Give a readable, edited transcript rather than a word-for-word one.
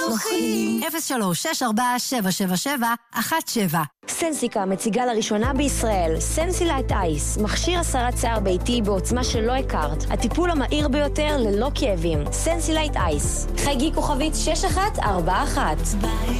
משלוחים. 03-64-777-17. סנסיקה מציגה לראשונה בישראל סנסילייט אייס, מכשיר הסרת שיער ביתי בעוצמה שלא הכרת, הטיפול המהיר ביותר ללא כאבים. סנסילייט אייס, חייגי כוכבית 6141.